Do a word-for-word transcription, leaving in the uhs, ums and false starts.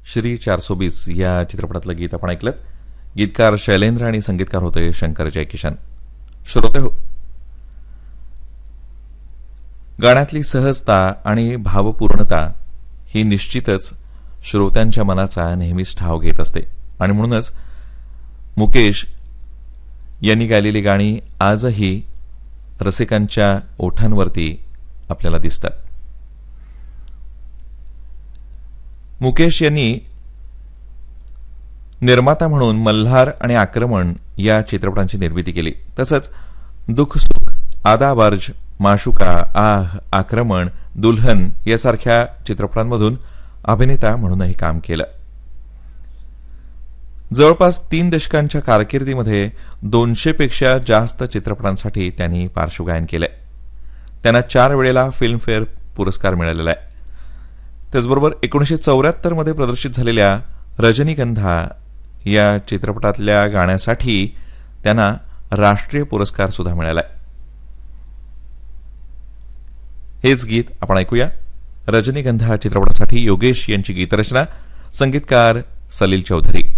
श्री चारसो बीस या चित्रपटातलं गीत आपण ऐकलं. गीतकार शैलेंद्र आणि संगीतकार होते शंकर जयकिशन. श्रोते हो, गाण्यातली सहजता आणि भावपूर्णता ही निश्चितच श्रोत्यांच्या मनाचा नेहमीच ठाव घेत असते आणि म्हणूनच मुकेश यांनी गायलेली गाणी आजही रसिकांच्या ओठांवरती आपल्याला दिसतात. मुकेश यांनी निर्माता म्हणून मल्हार आणि आक्रमण या चित्रपटांची निर्मिती केली. तसंच दुख सुख, आदाबर्ज, माशुका, आह, आक्रमण, दुल्हन यासारख्या चित्रपटांमधून अभिनेता म्हणूनही काम केलं. जवळपास तीन दशकांच्या कारकिर्दीमध्ये दोनशे पेक्षा जास्त चित्रपटांसाठी त्यांनी पार्श्वगायन केलंय. त्यांना चार वेळेला फिल्मफेअर पुरस्कार मिळालेला आहे. त्याचबरोबर एकोणीसशे चौऱ्याहत्तर मध्ये प्रदर्शित झालेल्या रजनीगंधा या चित्रपटातल्या गाण्यासाठी त्यांना राष्ट्रीय पुरस्कार सुद्धा मिळालाय. हेच गीत आपण ऐकूया. रजनीगंधा चित्रपटासाठी योगेश यांची गीतरचना, संगीतकार सलील चौधरी.